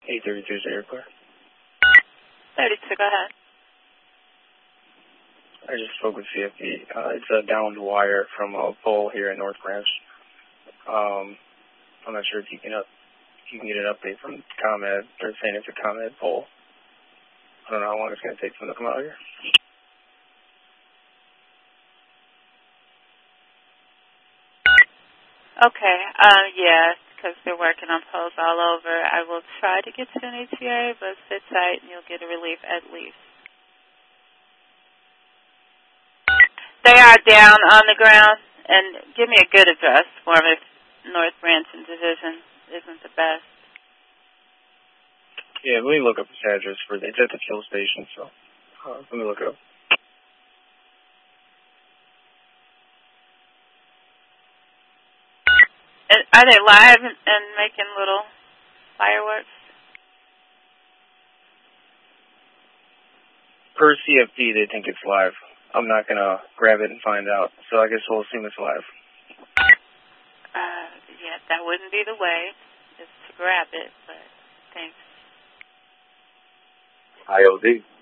832 is Air Clear. 32, go ahead. I just spoke with CFP. It's a downed wire from a pole here in North Branch. I'm not sure if you can get an update from ComEd. They're saying it's a ComEd pole. I don't know how long it's going to take for them to come out here. Okay, yeah, because they're working on poles all over. I will try to get to an ETA, but sit tight and you'll get a relief at least. They are down on the ground, and give me a good address for them if North Branch and Division isn't the best. Yeah, let me look up this address for it's at the fuel station, so let me look it up. Are they live and making little fireworks? Per CFP, they think it's live. I'm not going to grab it and find out, so I guess we'll assume it's live. Yeah, that wouldn't be the way, just to grab it, but thanks. IOD.